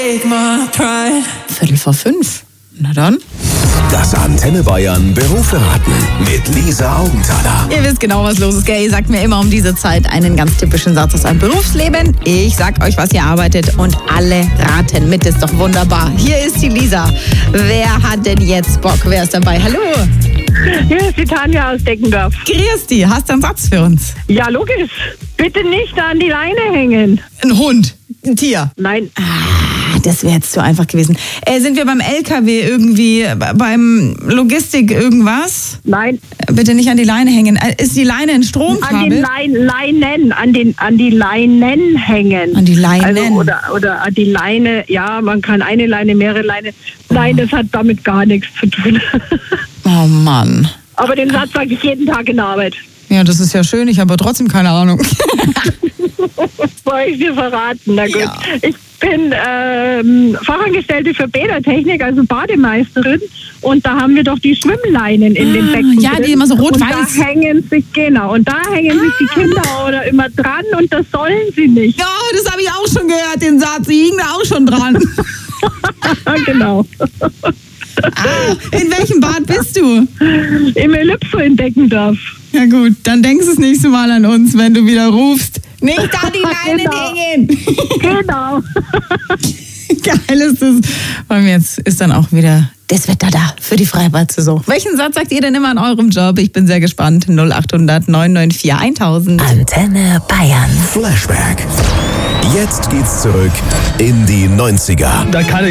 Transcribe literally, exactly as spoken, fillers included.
take my pride. Viertel vor fünf. Na dann. Das Antenne Bayern Berufsverraten mit Lisa Augenthaler. Ihr wisst genau, was los ist, gell? Ihr sagt mir immer um diese Zeit einen ganz typischen Satz aus eurem Berufsleben. Ich sag euch, was ihr arbeitet und alle raten mit. Ist doch wunderbar. Hier ist die Lisa. Wer hat denn jetzt Bock? Wer ist dabei? Hallo. Hier ist die Tanja aus Deckendorf. Grüß dich. Hast du einen Satz für uns? Ja, logisch. Bitte nicht an die Leine hängen. Ein Hund. Ein Tier. Nein. Ah, das wäre jetzt zu einfach gewesen. Äh, sind wir beim L K W irgendwie, beim Logistik irgendwas? Nein. Äh, bitte nicht an die Leine hängen. Äh, ist die Leine ein An Stromkabel? den Lein, Leinen, an, den, an die Leinen hängen. An die Leinen. Also, oder, oder an die Leine, ja, man kann eine Leine, mehrere Leine. Nein, das hat damit gar nichts zu tun. Oh Mann. Aber den Satz sage ich jeden Tag in der Arbeit. Ja, das ist ja schön, ich habe aber trotzdem keine Ahnung. Soll ich dir verraten? Na gut. Ja. Ich bin ähm, Fachangestellte für Bädertechnik, also Bademeisterin. Und da haben wir doch die Schwimmleinen in den Becken. ja, die drin. immer so rot-weiß. Und da hängen sich, genau, und da hängen sich die Kinder oder immer dran und das sollen sie nicht. Ja, das habe ich auch schon gehört, den Satz. Sie hingen da auch schon dran. Genau. Ah, in welchem Bad bist du? Im Ellipso in Deckendorf. Ja gut, dann denkst du das nächste Mal an uns, wenn du wieder rufst. Nicht an die Leinen Genau. hängen. Genau. Geil ist das. Vor allem jetzt ist dann auch wieder das Wetter da für die Freibad-Saison. Welchen Satz sagt ihr denn immer an eurem Job? Ich bin sehr gespannt. null acht hundert neun neun vier tausend. Antenne Bayern. Flashback. Jetzt geht's zurück in die neunziger. Da kann